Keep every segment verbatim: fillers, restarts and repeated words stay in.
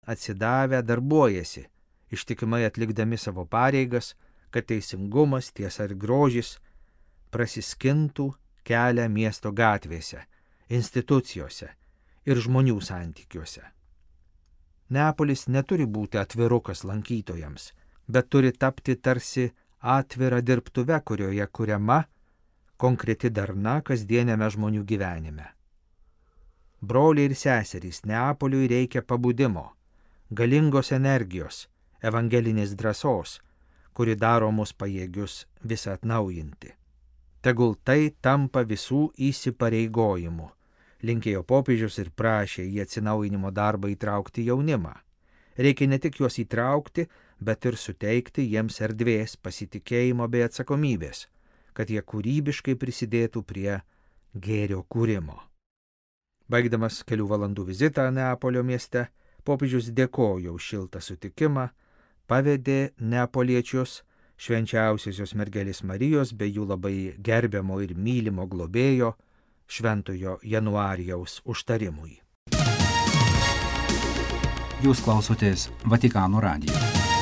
atsidavę darbuojasi, ištikimai atlikdami savo pareigas, kad teisingumas, tiesa ir grožis prasiskintų kelią miesto gatvėse, institucijose ir žmonių santykiuose. Neapolis neturi būti atvirukas lankytojams, bet turi tapti tarsi atvira dirbtuve, kurioje kuriama konkreti darna kasdieniame žmonių gyvenime. Broliai ir seserys, Neapoliui reikia pabudimo, galingos energijos, evangelinės drąsos, kuri daro mus pajėgius visą atnaujinti. Tegul tai tampa visų įsipareigojimu, linkėjo popiežius ir prašė į atsinaujinimo darbą įtraukti jaunimą. Reikia ne tik juos įtraukti, bet ir suteikti jiems erdvės, pasitikėjimo bei atsakomybės, kad jie kūrybiškai prisidėtų prie gėrio kūrimo. Baigdamas kelių valandų vizitą Neapolio mieste, popiežius dėkojo už šiltą sutikimą, pavedė neapoliečius švenčiausiosios mergelės Marijos bei jų labai gerbiamo ir mylimo globėjo Šventojo Januarijaus užtarimui. Jūs klausotės Vatikano radijo.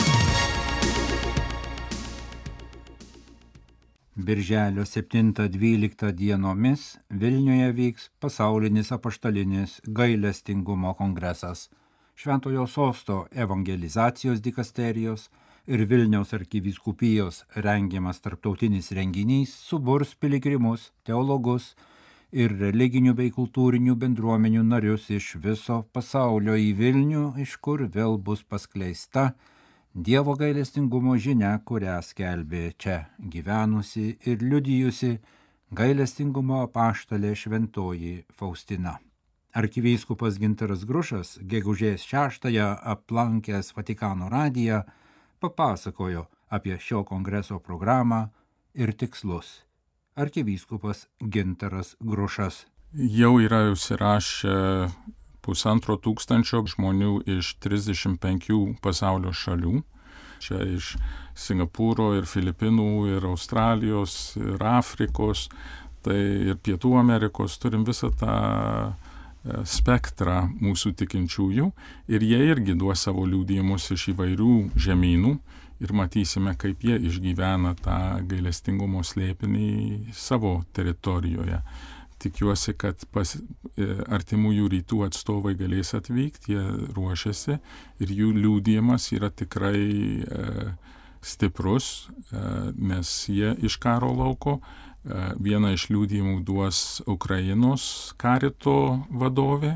Birželio septintą dvyliktą dienomis Vilniuje vyks pasaulinis apaštalinis gailestingumo kongresas. Šventojo sosto evangelizacijos dikasterijos ir Vilniaus arkivyskupijos rengiamas tarptautinis renginys suburs piligrimus, teologus ir religinių bei kultūrinių bendruomenių narius iš viso pasaulio į Vilnių, iš kur vėl bus paskleista Dievo gailestingumo žinia, kurią skelbė čia gyvenusi ir liudijusi gailestingumo apaštalė šventoji Faustina. Arkivyskupas Gintaras Grušas gegužės šeštąją aplankęs Vatikano radiją papasakojo apie šio kongreso programą ir tikslus. Arkivyskupas Gintaras Grušas. Jau yra užsirašę pusantro tūkstančio žmonių iš trisdešimt penkių pasaulio šalių. Čia iš Singapūro ir Filipinų ir Australijos ir Afrikos, tai ir Pietų Amerikos, turim visą tą spektrą mūsų tikinčiųjų ir jie irgi duos savo liudijimus iš įvairių žemynų ir matysime, kaip jie išgyvena tą gailestingumo slėpinį savo teritorijoje. Tikiuosi, kad pas artimųjų rytų atstovai galės atvykti, jie ruošiasi ir jų liudijimas yra tikrai e, stiprus, e, nes jie iš karo lauko. E, vieną iš liudijimų duos Ukrainos karito vadovė,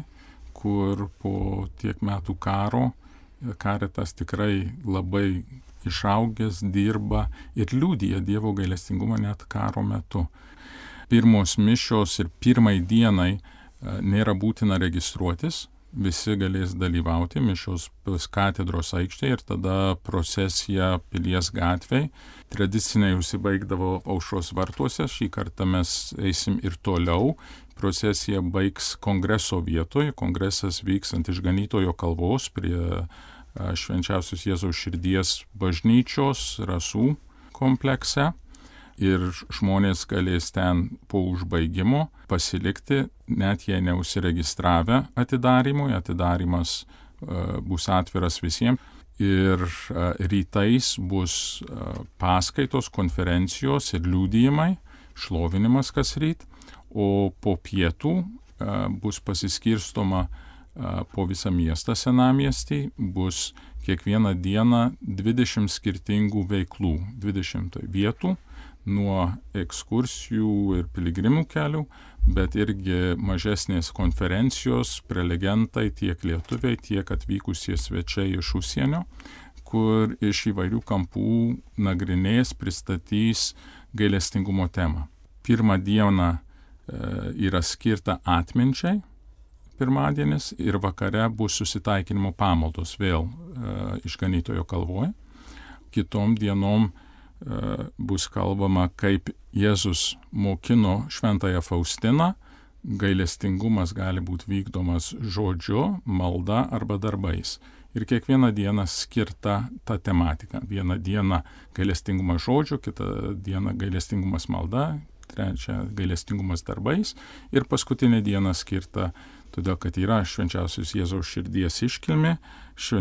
kur po tiek metų karo karitas tikrai labai išaugęs, dirba ir liudija Dievo gailestingumą net karo metu. Pirmos mišios ir pirmai dienai nėra būtina registruotis, visi galės dalyvauti, mišios bus katedros aikštėje ir tada procesija Pilies gatvėj. Tradiciniai užsibaigdavo aušros vartuose, šį kartą mes eisim ir toliau. Procesija baigs kongreso vietoje, kongresas vyks ant Išganytojo kalvos prie Švenčiausios Jėzaus širdies bažnyčios Rasų komplekse. Ir žmonės galės ten po užbaigimo pasilikti, net jei neužsiregistravę atidarimui. Atidarimas uh, bus atviras visiems. Ir uh, rytais bus uh, paskaitos, konferencijos ir liudijimai, šlovinimas kas ryt. O po pietų uh, bus pasiskirstoma uh, po visą miestą senamiestį, bus kiekvieną dieną dvidešimt skirtingų veiklų, dvidešimt vietų. Nuo ekskursijų ir piligrimų kelių, bet irgi mažesnės konferencijos, prelegentai, tiek lietuviai, tiek atvykusie svečiai iš užsienio, kur iš įvairių kampų nagrinės, pristatys gailestingumo temą. Pirmą dieną e, yra skirta atminčiai, pirmadienis, ir vakare bus susitaikinimo pamaldos vėl e, Išganytojo kalvoje. Kitom dienom bus kalbama, kaip Jėzus mokino šventąją Faustiną. Gailestingumas gali būti vykdomas žodžiu, malda arba darbais. Ir kiekvieną dieną skirta ta tematika. Vieną dieną gailestingumas žodžiu, kitą dieną gailestingumas malda, trečią gailestingumas darbais ir paskutinę dieną skirta todėl kad yra švenčiausios Jėzaus širdies iškilmė,